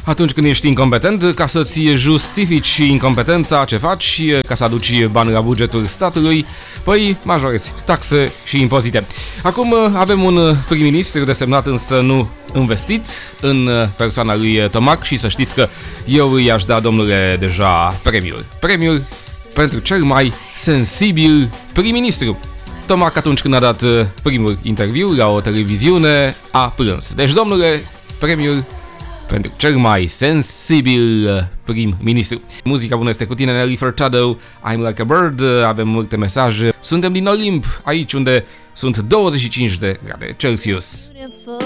Atunci când ești incompetent, ca să-ți justifici incompetența, ce faci? Ca să aduci bani la bugetul statului, păi majorezi taxe și impozite. Acum avem un prim-ministru desemnat, însă nu investit, în persoana lui Tomac, și să știți că eu i-aș da, domnule, deja premiul pentru cel mai sensibil prim-ministru. Tomac, atunci când a dat primul interviu la o televiziune, a plâns. Deci, domnule, premiul pentru cel mai sensibil prim-ministru. Muzica bună este cu tine, Nelly Furtado, I'm Like a Bird. Avem multe mesaje. Suntem din Olimp, aici unde sunt 25 de grade Celsius.